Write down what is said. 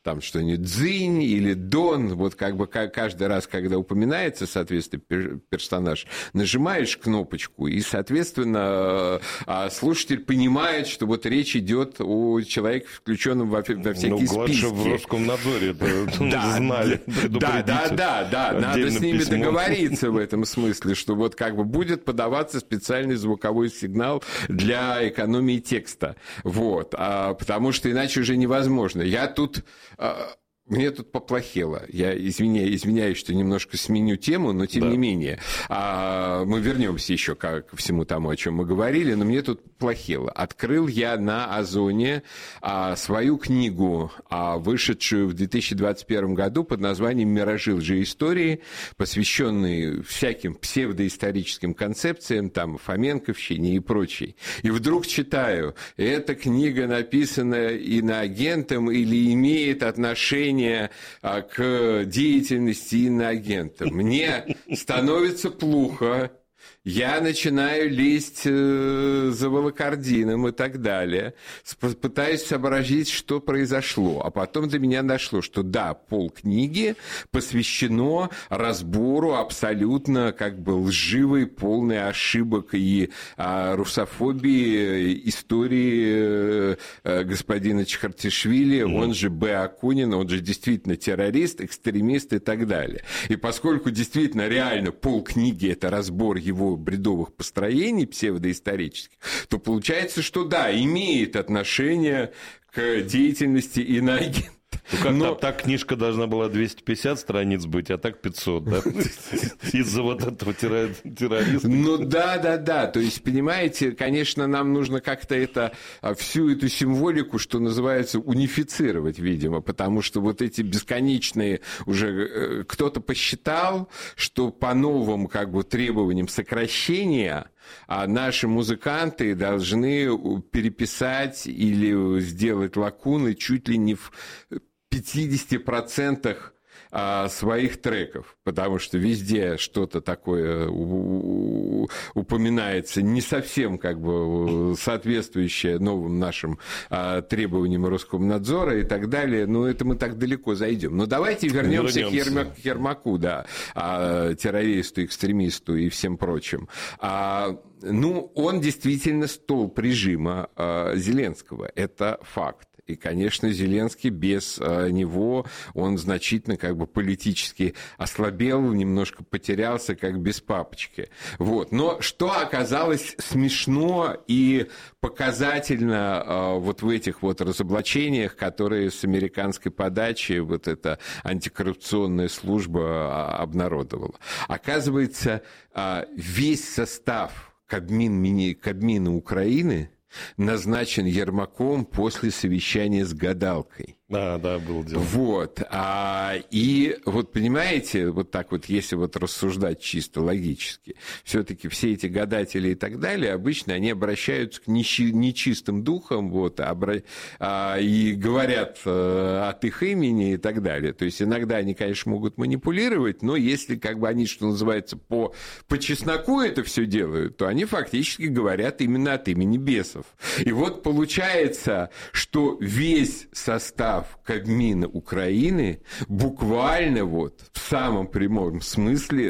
там что-нибудь «дзынь» или «дон», вот как бы каждый раз, когда упоминается, соответственно, персонаж, нажимаешь кнопочку, и, соответственно, слушатель понимает, что вот речь идет о человеке, включенном во всякие списки. В Роскомнадзоре знали. Да, надо с ними договориться в этом смысле, что вот как бы будет подаваться специальный звуковой сигнал для экономии текста, вот, потому что иначе уже невозможно. Мне тут поплохело. Я извиняюсь, что немножко сменю тему, но тем не менее. Мы вернемся еще ко всему тому, о чем мы говорили, но мне тут плохело. Открыл я на Озоне свою книгу, вышедшую в 2021 году под названием «Миражи лжеистории», посвященные всяким псевдоисторическим концепциям, там, фоменковщине и прочей. И вдруг читаю, эта книга написана иноагентом или имеет отношение к деятельности иноагента. Мне становится плохо, я начинаю лезть за волокордином и так далее, пытаюсь сообразить, что произошло. А потом до меня дошло, что да, полкниги посвящено разбору абсолютно как бы лживой, полной ошибок и русофобии истории господина Чхартишвили, он же Б. Акунин, он же действительно террорист, экстремист и так далее. И поскольку действительно реально полкниги – это разбор его бредовых построений псевдоисторических, то получается, что да, имеет отношение к деятельности иноагента. Так книжка должна была 250 страниц быть, а так 500, да? Из-за вот этого террориста. Да. То есть, понимаете, конечно, нам нужно как-то всю эту символику, что называется, унифицировать, видимо, потому что вот эти бесконечные уже кто-то посчитал, что по новым как бы требованиям сокращения наши музыканты должны переписать или сделать лакуны чуть ли не в 50% своих треков, потому что везде что-то такое упоминается не совсем как бы соответствующее новым нашим требованиям Роскомнадзора и так далее. Но это мы так далеко зайдем. Но давайте вернемся к Ермаку, да, террористу, экстремисту и всем прочим. Он действительно столб режима Зеленского. Это факт. И, конечно, Зеленский без него, он значительно как бы политически ослабел, немножко потерялся, как без папочки. Вот. Но что оказалось смешно и показательно вот в этих вот разоблачениях, которые с американской подачи вот эта антикоррупционная служба обнародовала? Оказывается, весь состав Кабмина Украины назначен Ермаком после совещания с гадалкой. Да, было дело. Вот. И вот понимаете, вот так вот, если вот рассуждать чисто логически, все-таки все эти гадатели и так далее, обычно они обращаются к нечистым духам, вот, и говорят от их имени и так далее. То есть иногда они, конечно, могут манипулировать, но если как бы они, что называется, по чесноку это все делают, то они фактически говорят именно от имени бесов. И вот получается, что весь состав Кабмина Украины буквально вот в самом прямом смысле